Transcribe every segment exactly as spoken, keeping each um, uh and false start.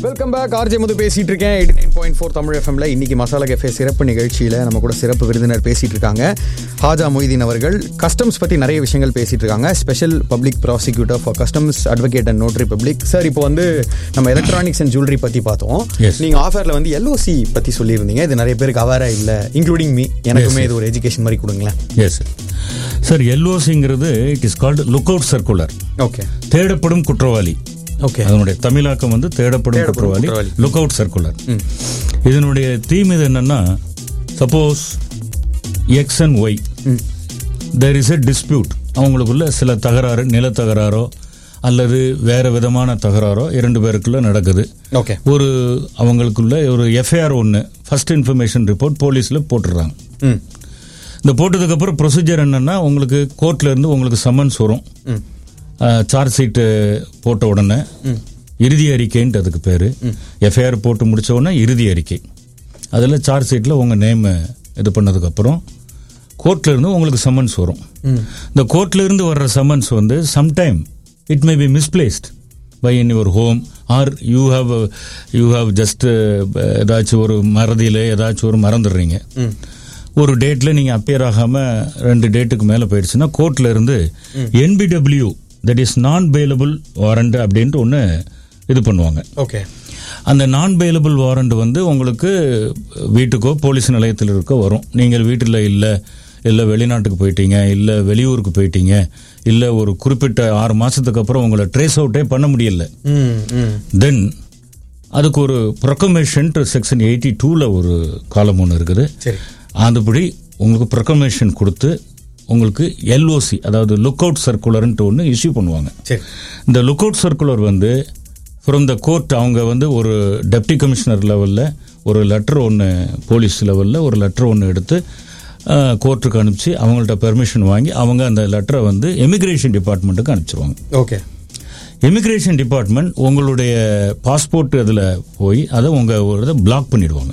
Welcome back. RJ மது பேசிட்டு இருக்கேன் eighty nine point four Tamil எஃப்எம்ல. இன்னைக்கு மசாலா கஃபே சிறப்பு நிகழ்ச்சியில் நம்ம கூட சிறப்பு விருந்தினர் பேசிட்டு இருக்காங்க. ஹாஜா மொய்தீன் அவர்கள் கஸ்டம்ஸ் பற்றி நிறைய விஷயங்கள் பேசிட்டு இருக்காங்க. Special public prosecutor for customs advocate and notary public. Sir, இப்போ வந்து நம்ம எலக்ட்ரானிக்ஸ் அண்ட் ஜுவல்லரி பற்றி பார்த்தோம். நீங்கள் ஆஃபரில் வந்து எல்ஓசி பற்றி சொல்லியிருந்தீங்க. இது நிறைய பேருக்கு அவேரா இல்லை, இன்க்ளூடிங் மீ. எனக்குமே இது ஒரு எஜுகேஷன் மாதிரி கொடுங்களேன். Yes sir, எல்ஓசிங்கிறது it is called look out circular. Okay, தேடப்படும் குற்றவாளி. ஓகே, அதனுடைய தமிழாக்கம் வந்து தேடப்படும் குற்றவாளி, லுக் அவுட் சர்க்குலர். இதனுடைய தீம் இது என்னன்னா, suppose X and Y there is a dispute, அவங்களுக்குள்ள சில தகராறு, நில தகராறோ அல்லது வேற விதமான தகராறோ இரண்டு பேருக்குள்ள நடக்குது. ஓகே, ஒரு அவங்களுக்குள்ள ஒரு எஃப்ஐஆர் ஒன்று ஃபர்ஸ்ட் இன்ஃபர்மேஷன் ரிப்போர்ட் போலீஸ்ல போட்டுடுறாங்க. இந்த போட்டதுக்கு அப்புறம் ப்ரொசீஜர் என்னன்னா, உங்களுக்கு கோர்ட்ல இருந்து உங்களுக்கு சம்மன்ஸ் வரும். சார்ஜ் ஷீட்டு போட்ட உடனே இறுதி அறிக்கைன்ட்டு அதுக்கு பேரு. எஃப்ஐஆர் போட்டு முடிச்ச உடனே இறுதி அறிக்கை. அதில் சார்ஜ் ஷீட்டில் உங்கள் நேம் இது பண்ணதுக்கப்புறம் கோர்ட்ல இருந்து உங்களுக்கு சம்மன்ஸ் வரும். இந்த கோர்ட்ல இருந்து வர்ற சம்மன்ஸ் வந்து sometime it may be misplaced by in your home are you have you have just ஏதாச்சும் ஒரு மறதியில் ஏதாச்சும் ஒரு மறந்துடுறீங்க. ஒரு டேட்ல நீங்க அப்பியர் ஆகாம ரெண்டு டேட்டுக்கு மேல போயிடுச்சுன்னா கோர்ட்ல இருந்து என்பிடபிள்யூ தட் இஸ் நான் பெயிலபிள் வாரண்ட் அப்படின்ட்டு ஒன்று இது பண்ணுவாங்க. ஓகே, அந்த நான் பெயிலபிள் வாரண்ட் வந்து உங்களுக்கு வீட்டுக்கோ போலீஸ் நிலையத்தில் இருக்கோ வரும். நீங்கள் வீட்டில் இல்லை, இல்லை வெளிநாட்டுக்கு போயிட்டீங்க, இல்லை வெளியூருக்கு போயிட்டீங்க, இல்லை ஒரு குறிப்பிட்ட ஆறு மாசத்துக்கு அப்புறம் உங்களை ட்ரேஸ் அவுட்டே பண்ண முடியல, தென் அதுக்கு ஒரு ப்ரொக்ளமேஷன் செக்ஷன் எயிட்டி டூல ஒரு காலம் ஒன்று இருக்குது. அதுபடி உங்களுக்கு ப்ரொக்ளமேஷன் கொடுத்து உங்களுக்கு எல்ஓசி, அதாவது லுக் அவுட் சர்க்குலர்ன்ட்டு ஒன்று இஷ்யூ பண்ணுவாங்க. இந்த லுக் அவுட் சர்க்குலர் வந்து ஃப்ரம் த கோர்ட் அவங்க வந்து ஒரு டெப்டி கமிஷனர் லெவலில் ஒரு லெட்டர் ஒன்று, போலீஸ் லெவலில் ஒரு லெட்டர் ஒன்று எடுத்து கோர்ட்டுக்கு அனுப்பிச்சு அவங்கள்ட்ட பெர்மிஷன் வாங்கி அவங்க அந்த லெட்டரை வந்து எமிக்ரேஷன் டிபார்ட்மெண்ட்டுக்கு அனுப்பிச்சிருவாங்க. ஓகே, எமிக்ரேஷன் டிபார்ட்மெண்ட் உங்களுடைய பாஸ்போர்ட் அதில் போய் அதை உங்கள் பிளாக் பண்ணிடுவாங்க.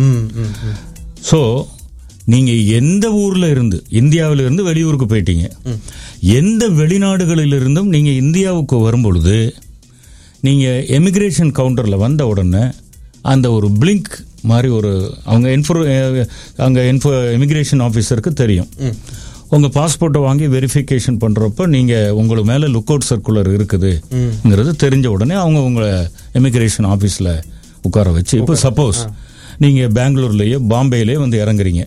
ஸோ நீங்கள் எந்த ஊரில் இருந்து, இந்தியாவில் இருந்து வெளியூருக்கு போயிட்டீங்க, எந்த வெளிநாடுகளிலிருந்தும் நீங்கள் இந்தியாவுக்கு வரும்பொழுது நீங்கள் எமிக்ரேஷன் கவுண்டரில் வந்த உடனே அந்த ஒரு பிளிங்க் மாதிரி ஒரு அவங்க இன்ஃபோ அங்கே இன்ஃபோ எமிக்ரேஷன் ஆஃபீஸருக்கு தெரியும். உங்கள் பாஸ்போர்ட்டை வாங்கி வெரிஃபிகேஷன் பண்ணுறப்போ நீங்கள் உங்களுக்கு மேலே லுக் அவுட் சர்க்குலர் இருக்குதுங்கிறது தெரிஞ்ச உடனே அவங்க உங்களை எமிக்ரேஷன் ஆஃபீஸில் உட்கார வச்சு, இப்போ சப்போஸ் நீங்கள் பெங்களூர்லேயோ பாம்பேலேயோ வந்து இறங்குறீங்க,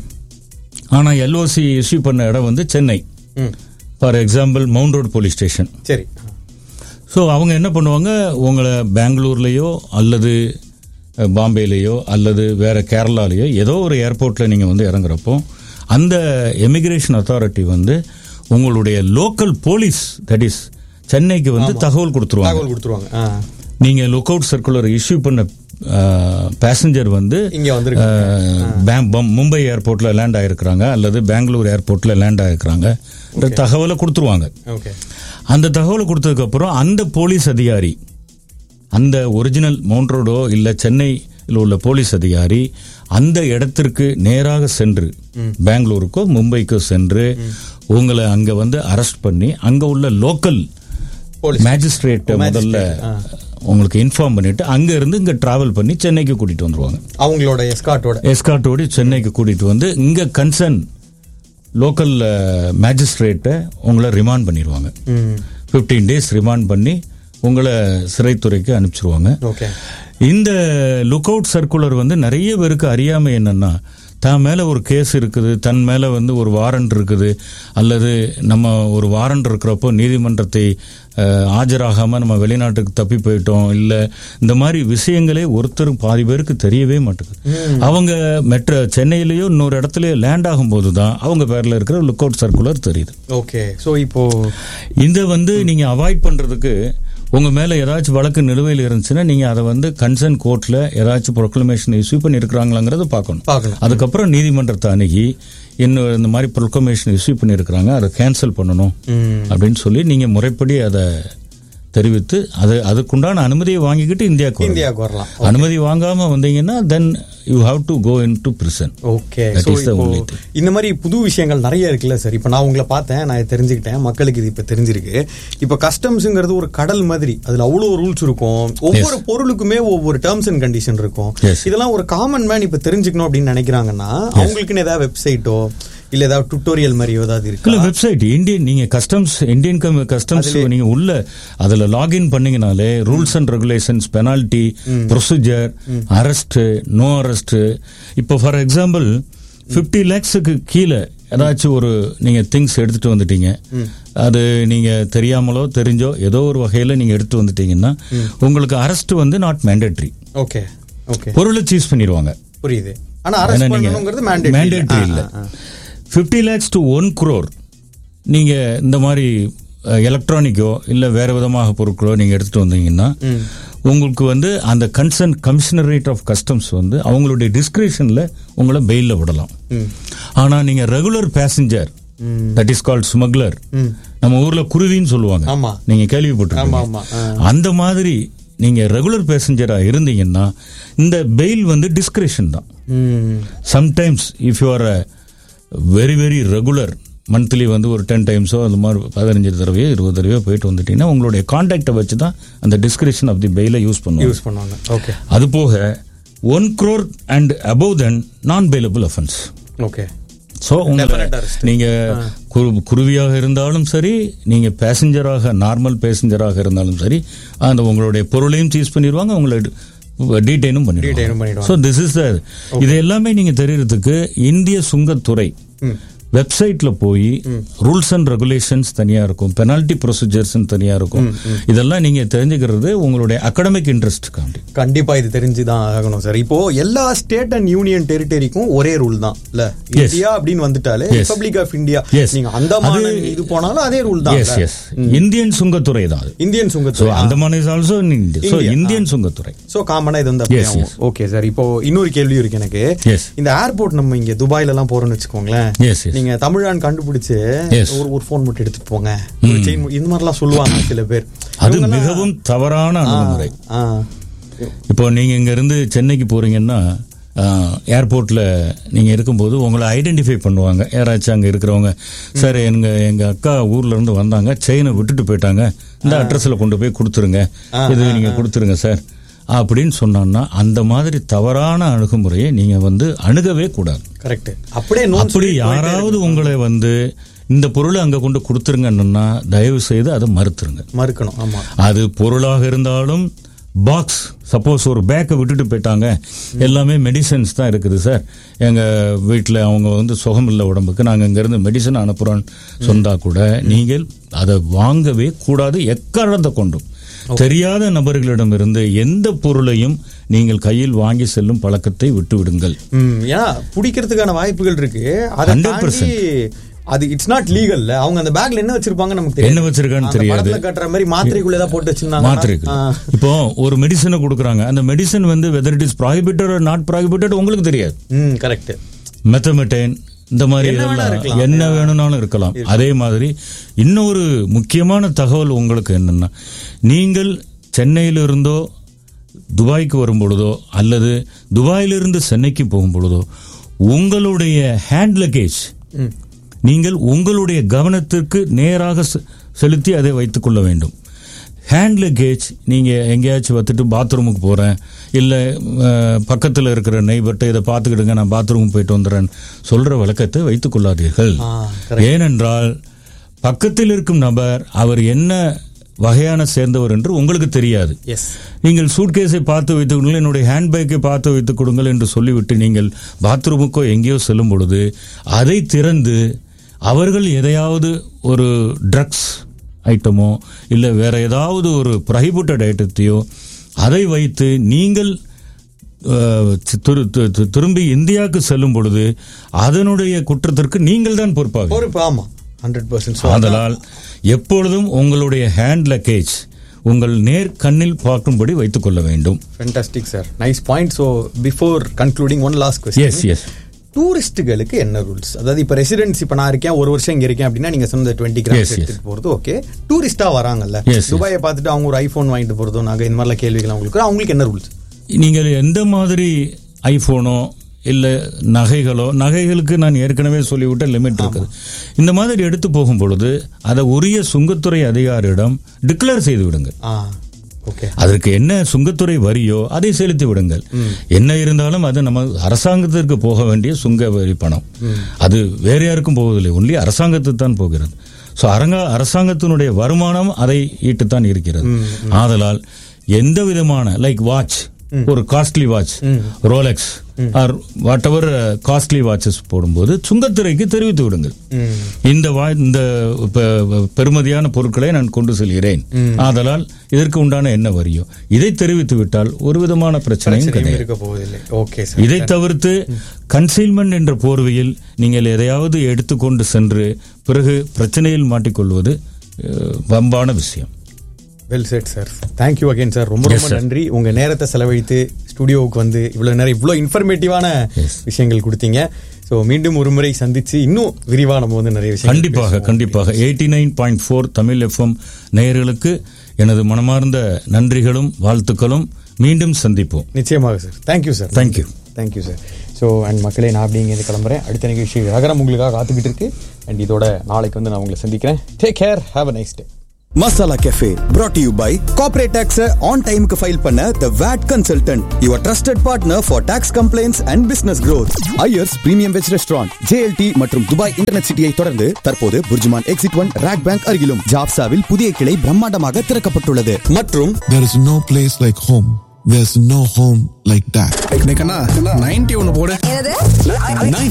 ஆனால் எல்ஓசி இஷ்யூ பண்ண இடம் வந்து Chennai, for example mount road police station. சரி, ஸோ அவங்க என்ன பண்ணுவாங்க, உங்களை பெங்களூர்லேயோ அல்லது பாம்பேலேயோ அல்லது வேற கேரளாலேயோ ஏதோ ஒரு ஏர்போர்ட்டில் நீங்கள் வந்து இறங்குறப்போ அந்த எமிக்ரேஷன் அத்தாரிட்டி வந்து உங்களுடைய லோக்கல் போலீஸ் தட் இஸ் சென்னைக்கு வந்து தகவல் கொடுத்துருவாங்க. நீங்கள் லுக் அவுட் சர்க்குலர் இஷ்யூ பண்ண பேசஞ்சர் வந்து மும்பை ஏர்போர்ட்ல லேண்ட் ஆயிருக்கிறாங்க அல்லது பெங்களூர் ஏர்போர்ட்ல லேண்ட் ஆயிருக்கிறாங்க தகவலை கொடுத்துருவாங்க. அந்த தகவலை கொடுத்ததுக்கு அப்புறம் அந்த போலீஸ் அதிகாரி, அந்த ஒரிஜினல் மவுண்ட் ரோடோ இல்ல சென்னையில் உள்ள போலீஸ் அதிகாரி அந்த இடத்திற்கு நேராக சென்று பெங்களூருக்கோ மும்பைக்கோ சென்று உங்களை அங்க வந்து அரெஸ்ட் பண்ணி அங்க உள்ள லோக்கல் மேஜிஸ்ட்ரேட் முதல்ல உங்களுக்கு இன்ஃபார்ம் பண்ணிட்டு அங்க இருந்து இங்க டிராவல் பண்ணி சென்னைக்கு கூட்டிட்டு வந்துருவாங்க. அவங்களோட எஸ்கார்ட்டோட எஸ்கார்ட்டோட சென்னைக்கு கூட்டிட்டு வந்து இங்க கன்சர்ன் லோக்கல் மேஜிஸ்ட்ரேட்டை உங்களை ரிமாண்ட் பண்ணிடுவாங்க. பிப்டீன் டேஸ் ரிமாண்ட் பண்ணி உங்களை சிறைத்துறைக்கு அனுப்பிச்சிருவாங்க. இந்த லுக் அவுட் சர்க்குலர் வந்து நிறைய பேருக்கு அறியாமை என்னன்னா, தான் மேல ஒரு கேஸ் இருக்குது, தன் மேல வந்து ஒரு வாரண்ட் இருக்குது, அல்லது நம்ம ஒரு வாரண்ட் இருக்கிறப்போ நீதிமன்றத்தை ஆஜராகாம நம்ம வெளிநாட்டுக்கு தப்பி போயிட்டோம், இல்ல இந்த மாதிரி விஷயங்களே ஒருத்தர் பாதி பேருக்கு தெரியவே மாட்டேங்குது. அவங்க மெட்ரோ சென்னையிலயோ இன்னொரு இடத்துலயோ லேண்ட் ஆகும் போதுதான் அவங்க பேர்ல இருக்கிற லுக் அவுட் சர்க்குலர் தெரியுது. ஓகே, சோ இப்போ இந்த வந்து நீங்க அவாய்ட் பண்றதுக்கு உங்க மேல ஏதாச்சும் வழக்கு நிலுவையில் இருந்துச்சுன்னா நீங்க அதை வந்து கன்சர்ன் கோர்ட்ல ஏதாச்சும் ப்ரொக்ளமேஷன் இஷ்யூ பண்ணி இருக்கிறாங்களாங்கிறத பார்க்கணும். அதுக்கப்புறம் நீதிமன்றத்தை அணுகி இன்னும் இந்த மாதிரி ப்ரொக்ளமேஷன் இஷ்யூ பண்ணி இருக்கிறாங்க, அதை கேன்சல் பண்ணணும் அப்படின்னு சொல்லி நீங்க முறைப்படி அதை தெரிவித்து அது அதுக்குண்டான அனுமதியை வாங்கிக்கிட்டு இந்தியாவுக்கு இந்தியாவுக்கு வரலாம். அனுமதி வாங்காம வந்தீங்கன்னா then you have to go in to prison. Okay, இந்த மாதிரி புது விஷயங்கள் நிறைய இருக்குல்ல சார். இப்போ நான் உங்களை பார்த்தேன், நான் தெரிஞ்சுக்கிட்டேன், மக்களுக்கு இது இப்போ தெரிஞ்சிருக்கு. இப்போ கஸ்டம்ஸுங்கிறது ஒரு கடல் மாதிரி, அதில் அவ்வளோ ரூல்ஸ் இருக்கும், ஒவ்வொரு பொருளுக்குமே ஒவ்வொரு டேர்ம்ஸ் அண்ட் கண்டிஷன் இருக்கும். இதெல்லாம் ஒரு காமன் மேன் இப்போ தெரிஞ்சுக்கணும் அப்படின்னு நினைக்கிறாங்கன்னா அவங்களுக்குன்னு ஏதாவது வெப்சைட்டோ இல்ல ஏதாவது டுட்டோரியல் மாதிரி ஏதாவது இருக்கு? இல்ல, வெப்சைட் இந்தியன், நீங்க கஸ்டம்ஸ் இந்தியன் கஸ்டம்ஸ் நீங்க உள்ள அதுல login பண்ணீங்கனாலே rules and regulations, penalty, procedure, arrest, no arrest. இப்போ ஃபார் எக்ஸாம்பிள் பிப்டி லேக்ஸுக்கு கீழே ஏதாச்சும் ஒரு நீங்க திங்ஸ் எடுத்துட்டு வந்துட்டீங்க, அது நீங்க தெரியாமலோ தெரிஞ்சோ ஏதோ ஒரு வகையில நீங்க எடுத்து வந்துட்டீங்கன்னா உங்களுக்கு அரெஸ்ட் வந்து நாட் மேண்டேட்டரி. ஓகே ஓகே, பொருளை சீஸ் பண்ணிடுவாங்க. புரியுது. ஆனா அரெஸ்ட் பண்ணனும்ங்கிறது மேண்டேட்டரி இல்ல. Fifty lakhs to one crore நீங்க இந்த மாதிரி எலக்ட்ரானிக்கோ இல்ல வேற விதமாக பொருட்களோ நீங்க எடுத்துட்டு வந்தீங்கன்னா உங்களுக்கு வந்து அந்த கன்சர்ன் கமிஷனரேட் ஆஃப் கஸ்டம்ஸ் வந்து அவங்களுடைய டிஸ்கிரிப்ஷன்ல உங்களை பெயில்ல விடலாம். ஆனா நீங்க regular passenger, that is called smuggler, நம்ம ஊர்ல குருவின்னு சொல்லுவாங்க, நீங்க கேள்விப்பட்டிருக்கீங்க. அந்த மாதிரி நீங்க ரெகுலர் பேசஞ்சரா இருந்தீங்கன்னா இந்த பெயில் வந்து டிஸ்கிரிப்ஷன் தான். Sometimes if you are very very regular, monthly வந்து ஒரு டென் டைம்ஸோ அந்த மாதிரி பதினஞ்சு தடவையோ இருபது தடவையோ போயிட்டு வந்துட்டீங்கன்னா உங்களுடைய கான்டாக்டை வச்சு தான் அந்த டிஸ்கிரிப்ஷன் ஆஃப் தி பெயிலை யூஸ் பண்ணுவாங்க யூஸ் பண்ணுவாங்க ஓகே. அது போக ஒன் crore அண்ட் அபவ் தென் நான் பெயிலபிள் அஃபென்ஸ். ஓகே. ஸோ உங்களை நீங்க குருவியாக இருந்தாலும் சரி, நீங்க பேசஞ்சராக நார்மல் பேசஞ்சராக இருந்தாலும் சரி, அந்த உங்களுடைய பொருளையும் சீஸ் பண்ணிடுவாங்க, உங்களை டீடைனும் பண்ணிடுவாங்க. ஸோ திஸ் இஸ் த இது எல்லாமே நீங்க தெரியறதுக்கு இந்திய சுங்கத்துறை வெப்சைட்ல போய் ரூல்ஸ் அண்ட் ரெகுலேஷன்ஸ் தனியா இருக்கும், பெனால்டி ப்ரொசீஜர்ஸ் தனியா இருக்கும். இதெல்லாம் நீங்க தெரிஞ்சுக்கிறது உங்களுடைய அகாடமிக் இன்ட்ரெஸ்ட். கண்டிப்பா இது தெரிஞ்சுதான் ஆகணும் சார். இப்போ எல்லா ஸ்டேட் அண்ட் யூனியன் டெரிட்டரிக்கும் ஒரே ரூல் தான் இல்ல? இந்தியா அப்படின்னு வந்துட்டாலே ரிபப்ளிக் ஆஃப் இந்தியா, நீங்க அந்தமான இது போனாலும் அதே ரூல் தான். இந்தியன் சுங்கத்துறை தான், இந்தியன் சுங்கத்துறை. அந்தமான் இஸ் ஆல்சோ இந்தியன் சுங்கத்துறை. சோ காமனா இது வந்து ஓகே சார். இப்போ இன்னொரு கேள்வி இருக்கு எனக்கு. இந்த ஏர்போர்ட் நம்ம இங்க துபாயில எல்லாம் போறோம்னு வச்சுக்கோங்களேன், நீங்க தமிழான் கண்டுபிடிச்சு ஒரு ஒரு போன் மட்டும் எடுத்துட்டு போங்க இந்த மாதிரி எல்லாம் சொல்லுவாங்க சில பேர். அது மிகவும் தவறான அணுகுமுறை. இப்போ நீங்க இங்க இருந்து சென்னைக்கு போறீங்கன்னா ஏர்போர்ட்ல நீங்க இருக்கும்போது உங்களை ஐடென்டிஃபை பண்ணுவாங்க யாராச்சும் அங்க இருக்கிறவங்க. சார், எங்க எங்க அக்கா ஊர்ல இருந்து வந்தாங்க, செயினை விட்டுட்டு போயிட்டாங்க, இந்த அட்ரஸ்ல கொண்டு போய் கொடுத்துருங்க, இது நீங்க கொடுத்துருங்க சார் அப்படின்னு சொன்னா அந்த மாதிரி தவறான அணுகுமுறையை நீங்க வந்து அணுகவே கூடாது. கரெக்ட். அப்படியே அப்படி யாராவது உங்களை வந்து இந்த பொருளை அங்க கொண்டு கொடுத்துருங்கன்னா தயவு செய்து அதை மறுத்துருங்க. மறுக்கணும். ஆமா. அது பொருளாக இருந்தாலும் பாக்ஸ், சப்போஸ் ஒரு பேக்கை விட்டுட்டு போயிட்டாங்க, எல்லாமே மெடிசன்ஸ் தான் இருக்குது சார், எங்க வீட்டில் அவங்க வந்து சுகம் இல்லை உடம்புக்கு, நாங்கள் இங்கிருந்து மெடிசன் அனுப்புறோம்னு சொன்னா கூட நீங்கள் அதை வாங்கவே கூடாது. எக்காரணத்தை கொண்டும் தெரியாத நபர்களிடம் இருந்து எந்த பொருளையும் நீங்கள் கையில் வாங்கி செல்லும் பழக்கத்தை விட்டு விடுங்கள். பிடிக்கிறதுக்கான வாய்ப்புகள் இருக்கு. அது இட்ஸ் நாட் லீகல். அவங்க அந்த பேக்ல என்ன வச்சிருப்பாங்க நமக்கு என்ன வச்சிருக்கான்னு தெரியாது. கட்டுற மாதிரி மாத்திரைக்குள்ள ஏதாவது போட்டு வச்சிருந்தாங்க. மாத்திரைக்கு இப்போ ஒரு மெடிசனை கொடுக்குறாங்க, அந்த மெடிசன் வந்து whether it is prohibited R not prohibited உங்களுக்கு தெரியாது. கரெக்ட். மெத்தமெட்டைன் இந்த மாதிரி இதெல்லாம் என்ன வேணும்னாலும் இருக்கலாம். அதே மாதிரி இன்னொரு முக்கியமான தகவல் உங்களுக்கு என்னன்னா, நீங்கள் சென்னையிலிருந்தோ துபாய்க்கு வரும் பொழுதோ அல்லது துபாயிலிருந்து சென்னைக்கு போகும் பொழுதோ உங்களுடைய ஹேண்ட் லக்கேஜ் நீங்கள் உங்களுடைய கவனத்திற்கு நேராக செலுத்தி அதை வைத்துக் கொள்ள வேண்டும். ஹேண்ட் லக்கேஜ் நீங்கள் எங்கேயாச்சும் வச்சுட்டு பாத்ரூமுக்கு போகிறேன், இல்லை பக்கத்தில் இருக்கிற நெய்பர்கிட்ட இதை பார்த்துக்கிடுங்க, நான் பாத்ரூமுக்கு போயிட்டு வந்துடுறேன் சொல்கிற வழக்கத்தை வைத்துக் கொள்ளாதீர்கள். ஏனென்றால் பக்கத்தில் இருக்கும் நபர் அவர் என்ன வகையான சேர்ந்தவர் என்று உங்களுக்கு தெரியாது. நீங்கள் சூட்கேஸை பார்த்து வைத்துக் கொடுங்கள், என்னுடைய ஹேண்ட்பேக்கை பார்த்து வைத்துக் கொடுங்கள் என்று சொல்லிவிட்டு நீங்கள் பாத்ரூமுக்கோ எங்கேயோ செல்லும் பொழுது அதை திறந்து அவர்கள் எதையாவது ஒரு ட்ரக்ஸ் ஐட்டமோ இல்லை வேற ஏதாவது ஒரு ப்ரஹிபிட்டட் ஐட்டத்தையோ அதை வைத்து நீங்கள் திரும்பி இந்தியாவுக்கு செல்லும் பொழுது அதனுடைய குற்றத்திற்கு நீங்கள் தான் பொறுப்பாக. அதனால் எப்பொழுதும் உங்களுடைய ஹேண்ட் லக்கேஜ் உங்கள் நேர் கண்ணில் பார்க்கும்படி வைத்துக் கொள்ள வேண்டும். Fantastic sir, nice point. So before concluding one last question. S S டூரிஸ்டுகளுக்கு என்ன ரூல்ஸ்? அதாவது இப்ப ரெசிடென்ஸ், இப்ப நான் இருக்கேன் ஒரு வருஷம் இங்க இருக்கேன் அப்படின்னா நீங்க சொன்ன டுவெண்ட்டி கிராம்ஸ் எடுத்துட்டு போறது ஓகே. டூரிஸ்டா வராங்கல்ல, துபாயை பார்த்துட்டு அவங்க ஒரு ஐபோன் வாங்கிட்டு போறதோ நாங்க இந்த மாதிரிலாம் கேள்விகள் அவங்களுக்கு அவங்களுக்கு என்ன ரூல்ஸ்? நீங்கள் எந்த மாதிரி ஐஃபோனோ இல்லை நகைகளோ, நகைகளுக்கு நான் ஏற்கனவே சொல்லிவிட்ட லிமிட் இருக்குது. இந்த மாதிரி எடுத்து போகும் பொழுது அதை உரிய சுங்கத்துறை அதிகாரியிடம் டிக்ளேர் செய்து விடுங்கள். அதற்கு என்ன சுங்கத்துறை வரியோ அதை செலுத்தி விடுங்கள். என்ன இருந்தாலும் அது நம்ம அரசாங்கத்திற்கு போக வேண்டிய சுங்க வரி பணம், அது வேற யாருக்கும் போவதில்லை, ஒன்லி அரசாங்கத்துக்கு தான் போகிறது. ஸோ அரங்க அரசாங்கத்தினுடைய வருமானம் அதை ஈட்டுத்தான் இருக்கிறது. ஆதலால் எந்த விதமான லைக் வாட்ச், ஒரு costly watch, Rolex R what ever costly watches போடும்போது சுங்கத்துறைக்கு தெரிவித்து விடுங்கள். இந்த இந்த பெருமதியான பொருட்களை நான் கொண்டு செல்கிறேன், ஆதலால் இதற்கு உண்டான என்ன வரியோ இதை தெரிவித்து விட்டால் ஒரு விதமான பிரச்சனையும் கிடையாது. இதை தவிர்த்து கன்சீல்மெண்ட் என்ற போர்வையில் நீங்கள் எதையாவது எடுத்துக்கொண்டு சென்று பிறகு பிரச்சனையில் மாட்டிக்கொள்வது வம்பான விஷயம். Well set sir. Thank you again sir. ரொம்ப ரொம்ப நன்றி. உங்க நேரத்தை செலவழித்து ஸ்டுடியோவுக்கு வந்து இவ்வளவு நேரம் இவ்வளவு இன்ஃபர்மேட்டிவான விஷயங்கள் கொடுத்தீங்க. ஸோ மீண்டும் ஒரு முறை சந்திச்சு இன்னும் விரிவாக நம்ம வந்து நிறைய விஷயம் கண்டிப்பாக கண்டிப்பாக eighty nine point four Tamil FM நேயர்களுக்கு எனது மனமார்ந்த நன்றிகளும் வாழ்த்துக்களும். மீண்டும் சந்திப்போம். நிச்சயமாக sir. Thank you sir. Thank you thank you sir. So and மக்களே, நான் அப்படிங்க இருந்து கிளம்புறேன். அடுத்த நிகழ்ச்சி ரகரம் உங்களுக்காக காத்துக்கிட்டு இருக்கு. அண்ட் இதோட நாளைக்கு வந்து நான் உங்களை சந்திக்கிறேன். Take care. Have a nice day. Masala Cafe brought to you by corporate tax on time ku file panna the V A T consultant, your trusted partner for tax complaints and business growth. Ayers Premium Veg Restaurant, J L T மற்றும் Dubai internet சிட்டியை தொடர்ந்து தற்போது BurJuman exit one rock bank அருகிலும் ஜாப்சாவில் புதிய கிளை பிரம்மாண்டமாக திறக்கப்பட்டுள்ளது. மற்றும் there is no place like home, there's no home like that. Ninety ஒன்னு போடு.